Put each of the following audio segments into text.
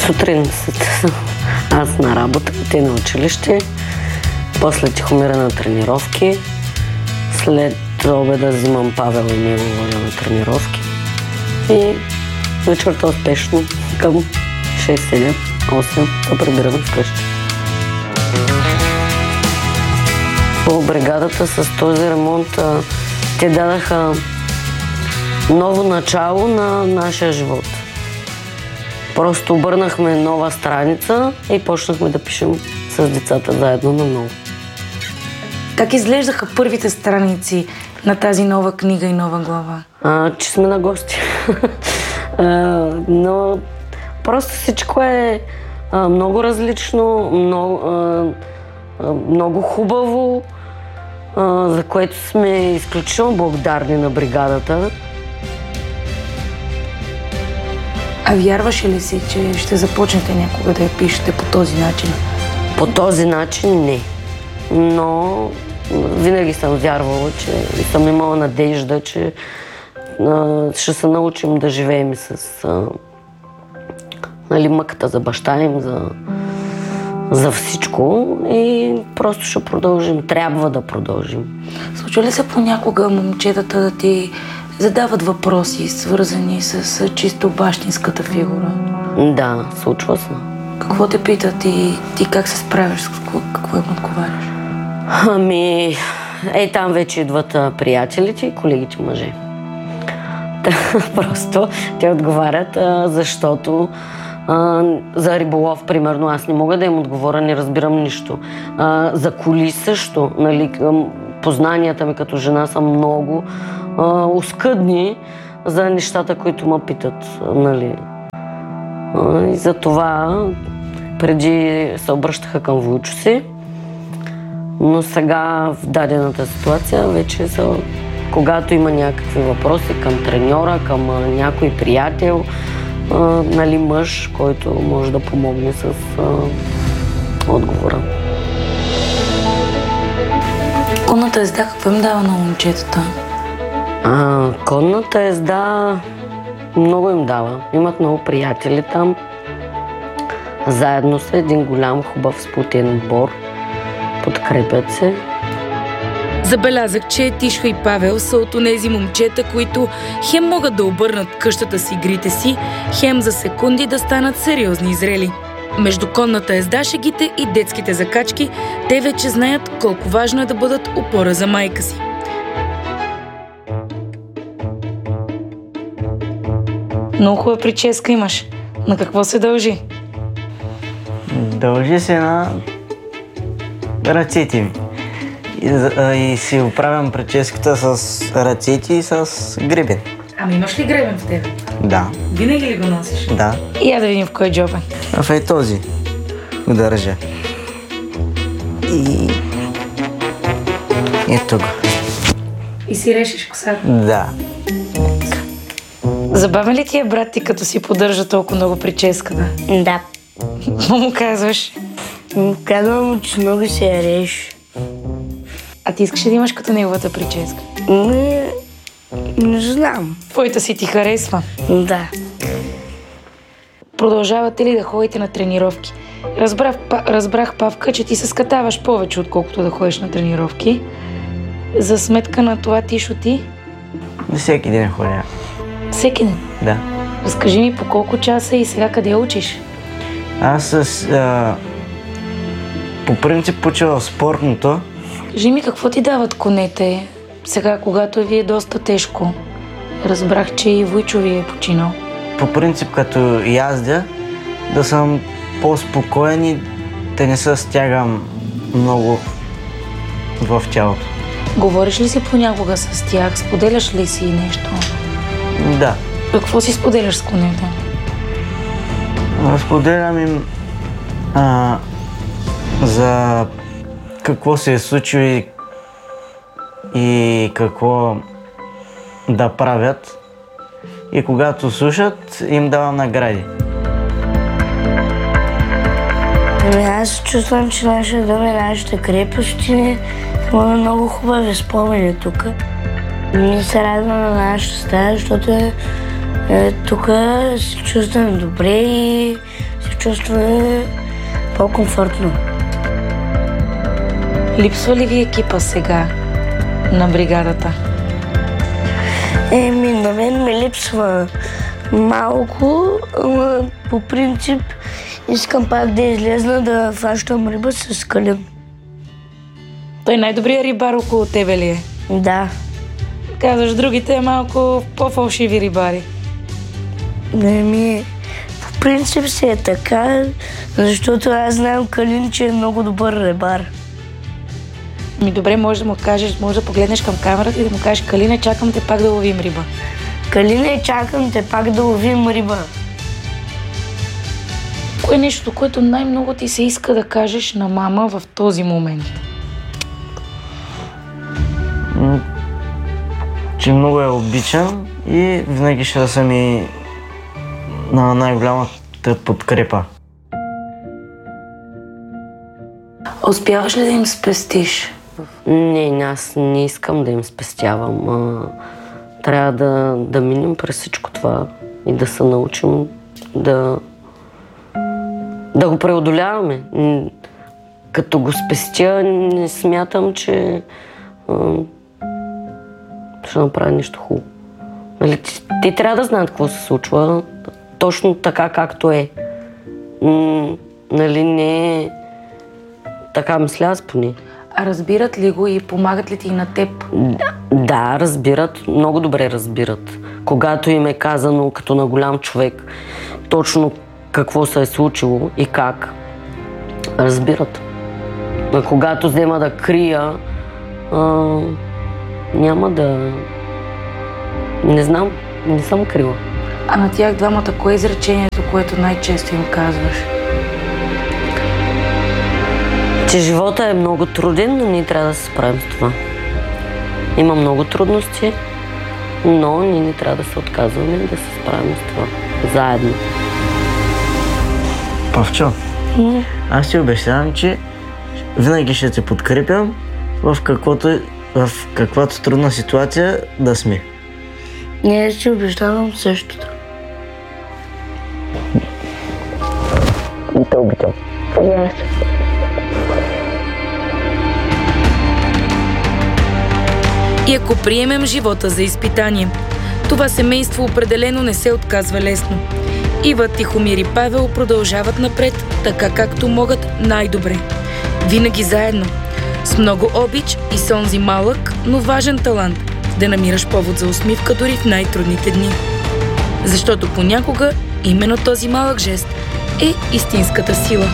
Сутрин аз на работа, те на училище, после тихомира на тренировки, след обеда взимам Павел и него водя на тренировки и вечерта успешно към 6, 7, 8 да прибираме вкъщи. По бригадата с този ремонт те дадаха ново начало на нашия живот. Просто обърнахме нова страница и почнахме да пишем с децата заедно на ново. Как изглеждаха първите страници на тази нова книга и нова глава? Че сме на гости. Но просто всичко е много различно, много хубаво, за което сме изключително благодарни на бригадата. А вярваше ли си, че ще започнете някога да я пишете по този начин? По този начин не. Но винаги съм вярвала, че и съм имала надежда, че ще се научим да живеем с мъката за баща им, за всичко и просто ще продължим. Трябва да продължим. Случва ли се понякога момчетата да ти задават въпроси, свързани с чисто бащинската фигура? Да, случва се. Какво те питат и ти как се справяш? Какво им отговаряш? Там вече идват приятелите и колегите мъже. Просто те отговарят, защото за риболов, примерно, аз не мога да им отговоря, не разбирам нищо. За коли също, нали, познанията ми като жена са много оскъдни за нещата, които ме питат, нали. И затова преди се обръщаха към Войчо си, но сега в дадената ситуация вече са, когато има някакви въпроси към треньора, към някой приятел, нали, мъж, който може да помогне с отговора. Конната езда какво им дава на момчетата? Конната езда много им дава. Имат много приятели там. Заедно са един голям, хубав сплотен отбор. Подкрепят се. Забелязах, че Тишо и Павел са от онези момчета, които хем могат да обърнат къщата с игрите си, хем за секунди да станат сериозни и зрели. Между конната езда, шегите и детските закачки, те вече знаят колко важно е да бъдат опора за майка си. Много хубава прическа имаш. На какво се дължи? Дължи се на ръцете ми. И си оправям прическата с ръцете и с гребен. Ами имаш ли гребен в тебе? Да. Винаги ли го носиш? Да. И я да видим в кой джоб е. В този го държа. И ето го. И си решиш косата? Да. Забавен ли ти е брат ти, като си поддържа толкова много прическата? Да. Какво му казваш? Казвам му, че много се яреш. А ти искаш ли да имаш като неговата прическа? Не знам. Твоята си ти харесва? Да. Продължавате ли да ходите на тренировки? Разбрах, Павка, че ти се скатаваш повече, отколкото да ходиш на тренировки. За сметка на това, Тишо, ти? Всеки ден ходя. Всеки ден? Да. Разкажи ми по колко часа и сега къде учиш? Аз по принцип уча в спортното. Кажи ми какво ти дават конете сега, когато ви е доста тежко? Разбрах, че и Войчо ви е починал. По принцип, като яздя, да съм по-спокоен и да не се стягам много в тялото. Говориш ли си понякога с тях? Споделяш ли си нещо? Да. Какво си споделяш с конете? Споделям им за какво се е случило и какво да правят. И когато слушат, им давам награди. Аз чувствам, че нашия дом е нашата крепост и имаме много хубави спомени тук. Ние се радваме на нашата стая, защото тук се чувстваме добре и се чувство по-комфортно. Липсва ли ви екипа сега на бригадата? На мен ми липсва малко, но по принцип искам пак да излезна да фащам риба с Калин. Той най-добрият рибар около тебе ли е? Да. Казваш, другите малко по-фалшиви рибари. По принцип си е така, защото аз знам Калин, че е много добър рибар. Добре, може да му кажеш, може да погледнеш към камерата и да му кажеш: Калине, чакам те пак да ловим риба. Калине, чакам те пак да ловим риба. Кое е нещо, което най-много ти се иска да кажеш на мама в този момент? Че много я обичам и винаги ще съм и на най-голямата подкрепа. Успяваш ли да им спестиш? Не, аз не искам да им спестявам. Трябва да минем през всичко това и да се научим да го преодоляваме. Като го спестя, не смятам, че ще направя нещо хубаво. Нали, те трябва да знаят какво се случва точно така, както е. Нали, не е така мисля аз поне. А разбират ли го и помагат ли ти и на теб? Да, разбират. Много добре разбират. Когато им е казано като на голям човек точно какво се е случило и как, разбират. А когато взема да крия, няма да... Не знам, не съм крила. А на тях двамата, кое е изречението, което най-често им казваш? Че живота е много труден, но ние трябва да се справим с това. Има много трудности, но ние не трябва да се отказваме и да се справим с това. Заедно. Павчо, аз ти обещавам, че винаги ще те подкрепям в каквато трудна ситуация да сме. Не, аз ти обещавам същото. И те обичам. И ако приемем живота за изпитание, това семейство определено не се отказва лесно. Ива, Тихомир и Павел продължават напред, така както могат най-добре. Винаги заедно, с много обич и с онзи малък, но важен талант да намираш повод за усмивка дори в най-трудните дни. Защото понякога именно този малък жест е истинската сила.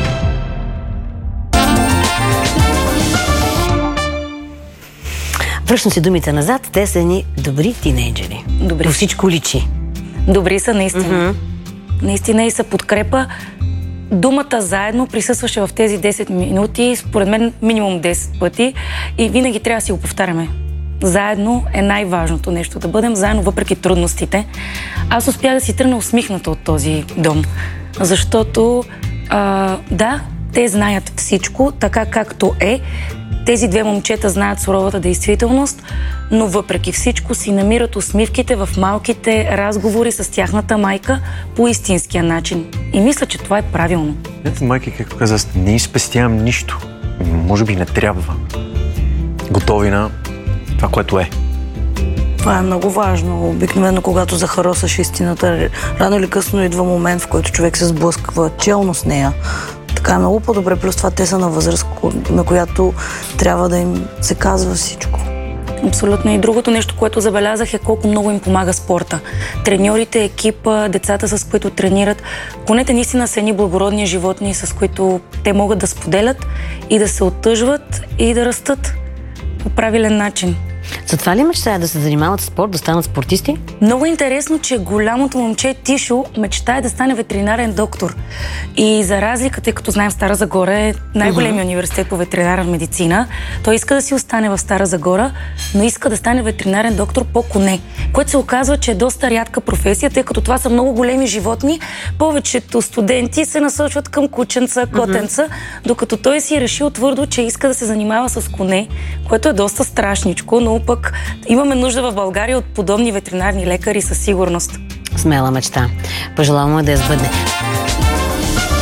Връщам си думите назад, те са ни добри тинейджери. Добри. По всичко личи. Добри са наистина. Наистина и са подкрепа. Думата заедно присъстваше в тези 10 минути, според мен минимум 10 пъти и винаги трябва да си го повтаряме. Заедно е най-важното нещо, да бъдем заедно въпреки трудностите. Аз успях да си тръгна усмихната от този дом, защото да, те знаят всичко така както е. Тези две момчета знаят суровата действителност, но въпреки всичко си намират усмивките в малките разговори с тяхната майка по истинския начин. И мисля, че това е правилно. Ето, майка, както каза, не изпестявам нищо. Може би не трябва. Готови на това, което е. Това е много важно. Обикновено, когато захаросаш истината, рано или късно идва момент, в който човек се сблъсква челно с нея. Така е много по-добре, плюс това те са на възраст, на която трябва да им се казва всичко. Абсолютно. И другото нещо, което забелязах е колко много им помага спорта. Треньорите, екипа, децата, с които тренират, конете наистина са едни благородни животни, с които те могат да споделят и да се оттъжват и да растат по правилен начин. Затова ли мечтаят да се занимават с спорт, да станат спортисти? Много интересно, че голямото момче Тишо мечтае да стане ветеринарен доктор. И за разлика, тъй като знаем, Стара Загора е най-големият университет по ветеринарна медицина, той иска да си остане в Стара Загора, но иска да стане ветеринарен доктор по коне, което се оказва, че е доста рядка професия, тъй като това са много големи животни. Повечето студенти се насочват към кученца, котенца, докато той си е решил твърдо, че иска да се занимава с коне, което е доста страшничко, но пък имаме нужда в България от подобни ветеринарни лекари със сигурност. Смела мечта. Пожелавам да я сбъдне.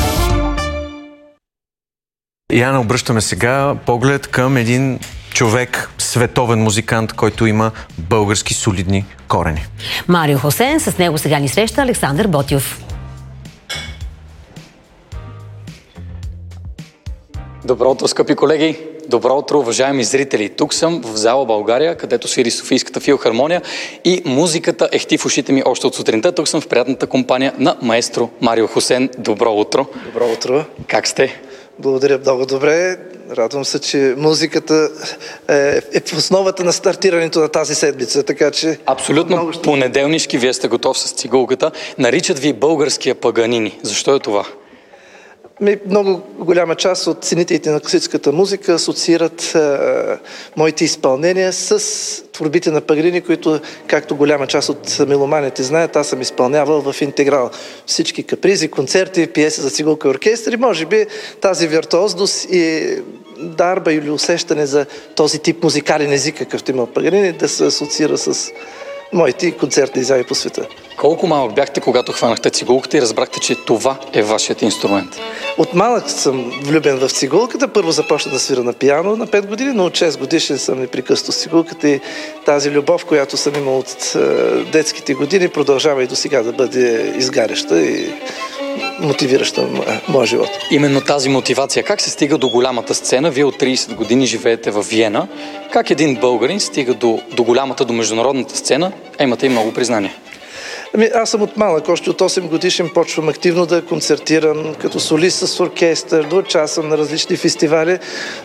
Яна, обръщаме сега поглед към един човек, световен музикант, който има български солидни корени. Марио Хосен, с него сега ни среща Александър Ботйов. Добро утро, скъпи колеги! Добро утро, уважаеми зрители! Тук съм в зала България, където свири Софийската филхармония и музиката ехти в ушите ми още от сутринта. Тук съм в приятната компания на маестро Марио Хосен. Добро утро! Добро утро! Как сте? Благодаря много добре. Радвам се, че музиката е в основата на стартирането на тази седмица, така че... Абсолютно понеделнишки, вие сте готов с цигулката. Наричат ви българския Паганини. Защо е това? Много голяма част от ценителите на класическата музика асоциират моите изпълнения с творбите на Паганини, които, както голяма част от меломаните знаят, аз съм изпълнявал в интеграл. Всички капризи, концерти, пиеси за цигулка и оркестър и може би тази виртуозност и дарба или усещане за този тип музикален език, какъвто има Паганини, да се асоциира с моите концертни изяви по света. Колко малък бяхте, когато хванахте цигулката и разбрахте, че това е вашият инструмент? От малък съм влюбен в цигулката. Първо започна да свира на пиано на 5 години, но от 6 годишен съм непрекъснато с цигулката и тази любов, която съм имал от детските години, продължава и до сега да бъде изгаряща и мотивираща моя живот. Именно тази мотивация. Как се стига до голямата сцена? Вие от 30 години живеете в Виена. Как един българин стига до голямата, до международната сцена? Имате и много признания. Аз съм от малък, още от 8 годишен почвам активно да концертирам като солист с оркестър, да участвам на различни фестивали.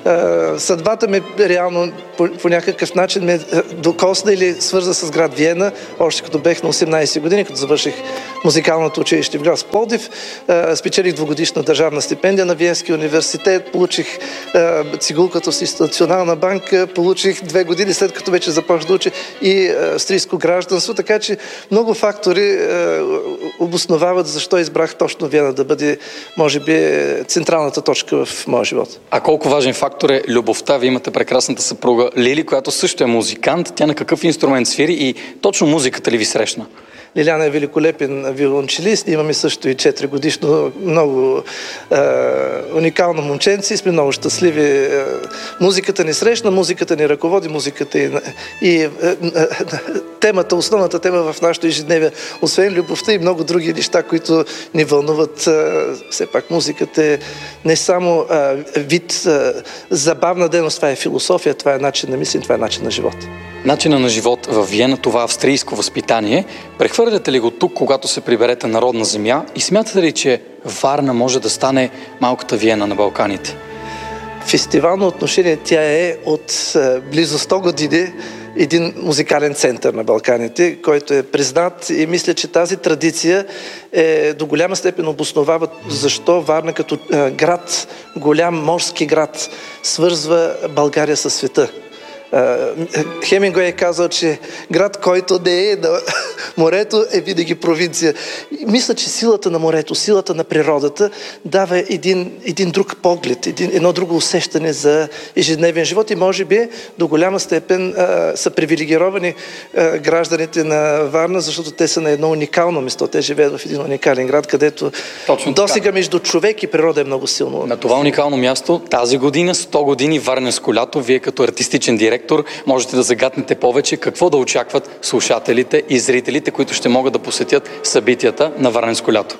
Съдбата ми реално по някакъв начин ме докосна или свърза с град Виена, още като бех на 18 години, като завърших музикалното училище в град Пловдив. Спечелих 2-годишна държавна стипендия на Виенския университет, получих цигулката с Национална банка, получих 2 години след като вече започнах да уча и австрийско гражданство, така че много фактори обосновават защо избрах точно Виена да бъде, може би, централната точка в моя живот. А колко важен фактор е любовта? Вие имате прекрасната съпруга Лили, която също е музикант. Тя на какъв инструмент свири и точно музиката ли ви срещна? Лиляна е великолепен виолончелист. Имаме също и 4 годишно много уникално момченце. Сме много щастливи. Музиката ни срещна, музиката ни ръководи, музиката и темата, основната тема в нашото ежедневие. Освен любовта и много други неща, които ни вълнуват. Все пак музиката е не само вид забавна дейност, това е философия, това е начин на мислене, това е начин на живот. Начина на живот в Виена, това австрийско възпитание, прехвърляте ли го тук, когато се приберете на родна земя и смятате ли, че Варна може да стане малката Виена на Балканите? Фестивално отношение тя е от близо 100 години един музикален център на Балканите, който е признат и мисля, че тази традиция до голяма степен обосновава защо Варна като град, голям морски град, свързва България със света. Хемингуей е казал, че град, който не е на морето, е винаги провинция. И мисля, че силата на морето, силата на природата дава един друг поглед, едно друго усещане за ежедневен живот и може би до голяма степен са привилегировани гражданите на Варна, защото те са на едно уникално место. Те живеят в един уникален град, където досега между човек и природа е много силно. На това уникално място тази година, 100 години Варненско лято, вие като артистичен директор можете да загатнете повече какво да очакват слушателите и зрителите, които ще могат да посетят събитията на Варненско лято.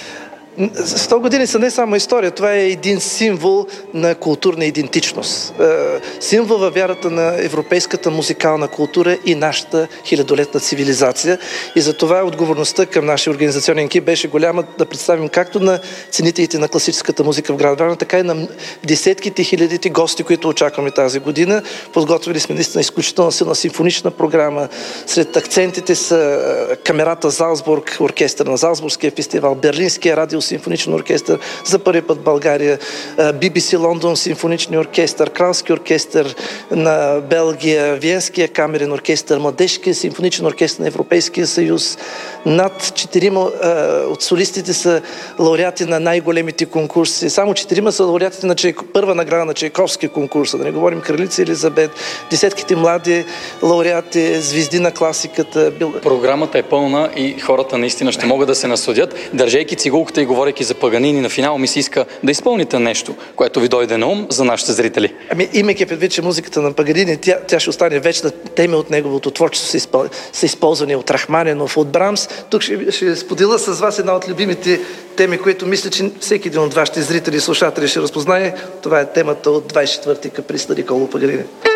100 години са не само история, това е един символ на културна идентичност. Символ във вярата на европейската музикална култура и нашата хилядолетна цивилизация. И за това отговорността към нашия организационен екип беше голяма да представим както на ценителите на класическата музика в град Варна, така и на десетките хилядите гости, които очакваме тази година. Подготвили сме наистина изключително силна симфонична програма. Сред акцентите са камерата Залцбург, оркестър на Залцбургския фестивал, Берлинския радио симфоничен оркестър за първи път в България, BBC Лондон симфоничен оркестър, Кралски оркестър на Белгия, Виенския камерен оркестър, Младежкия симфоничен оркестър на Европейския съюз. Над 4 от солистите са лауреати на най-големите конкурси. Само 4 са лауреатите на първа награда на Чайковски конкурса. Да не говорим Кралица Елизабет, десетките млади лауреати, звезди на класиката. Програмата е пълна и хората наистина ще могат да се насладят, държейки цигулката и говорейки за Паганини на финал, ми се иска да изпълните нещо, което ви дойде на ум за нашите зрители. Имайки предвид, че музиката на Паганини, тя ще остане вечна, теми от неговото творчество са използвани от Рахманинов, от Брамс. Тук ще споделя с вас една от любимите теми, които мисля, че всеки един от вашите зрители и слушатели ще разпознае. Това е темата от 24-ти каприз на Николо Паганини.